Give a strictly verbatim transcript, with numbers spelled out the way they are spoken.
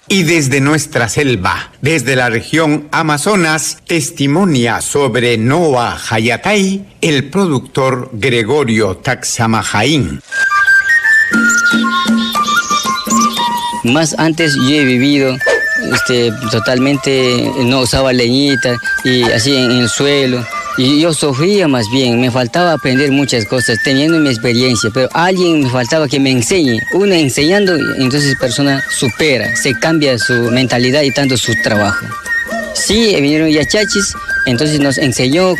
Y desde nuestra selva, desde la región Amazonas, testimonia sobre Noa Hayatay el productor Gregorio Taxamajaín. Más antes yo he vivido este, totalmente, no usaba leñita y así en, en el suelo. Y yo sufría más bien, me faltaba aprender muchas cosas, teniendo mi experiencia, pero alguien me faltaba que me enseñe. Uno enseñando, entonces la persona supera, se cambia su mentalidad y tanto su trabajo. Sí, vinieron yachachis, entonces nos enseñó